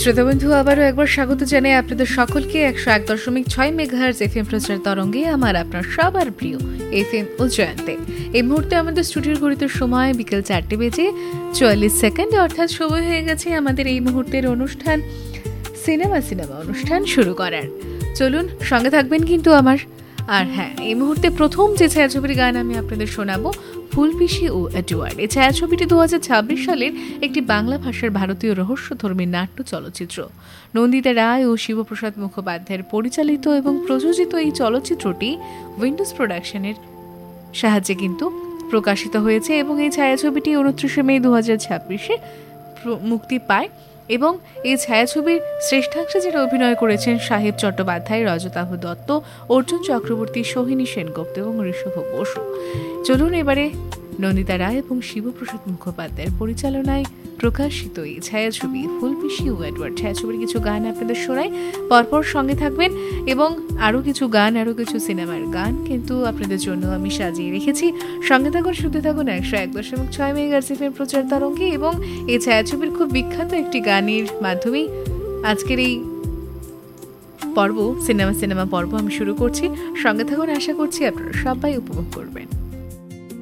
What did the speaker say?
শ্রোতাবন্ধু, আবারও একবার স্বাগত জানাই আপনাদের সকলকে 101.6 মেগাহার্জ এফএম প্রচার তরঙ্গে আমার আপনার সবার প্রিয় এফএম উজ্জয়ন্তে। এই মুহূর্তে আমাদের স্টুডিওর ঘড়িতে সময় বিকেল 4:44, অর্থাৎ সময় হয়ে গেছে আমাদের এই মুহূর্তের অনুষ্ঠান সিনেমা অনুষ্ঠান শুরু করার। চলুন, সঙ্গে থাকবেন কিন্তু আমার। আর হ্যাঁ, এই মুহূর্তে প্রথম যে ছায়াছবির গান আমি আপনাদের শোনাবো, ফুলপিসি ও এডওয়ার্ড। এই ছায়াছবিটি 2026 সালের একটি বাংলা ভাষার ভারতীয় রহস্যধর্মী নাট্য চলচ্চিত্র। নন্দিতা রায় ও শিবপ্রসাদ মুখোপাধ্যায়ের পরিচালিত এবং প্রযোজিত এই চলচ্চিত্রটি উইন্ডোজ প্রোডাকশনের সাহায্যে কিন্তু প্রকাশিত হয়েছে এবং এই ছায়াছবিটি 29 মে 2026 মুক্তি পায়। এবং এই ছায়াছবির শ্রেষ্ঠাংশে যারা অভিনয় করেছেন সাহেব চট্টোপাধ্যায়, রজতাভ দত্ত, অর্জুন চক্রবর্তী, সোহিনী সেনগুপ্ত এবং ঋষভ বসু। চলুন এবারে নন্দিতা রায় এবং শিবপ্রসাদ মুখোপাধ্যায়ের পরিচালনায় প্রকাশিত এই ছায়াছবি ফুলপিসি ও এডওয়ার্ড ছায়াছবির কিছু গান আপনাদের শোনাই। পরপর সঙ্গে থাকবেন এবং আরও কিছু গান, আরও কিছু সিনেমার গান কিন্তু আপনাদের জন্য আমি সাজিয়ে রেখেছি। সঙ্গে থাকুন, শুনতে থাকুন 101.6 মেগাহার্জ এফএম প্রচার তরঙ্গে। এবং এই ছায়াছবির খুব বিখ্যাত একটি গানের মাধ্যমেই আজকের এই পর্ব, সিনেমা পর্ব আমি শুরু করছি। সঙ্গে থাকুন, আশা করছি আপনারা সবাই উপভোগ করবেন।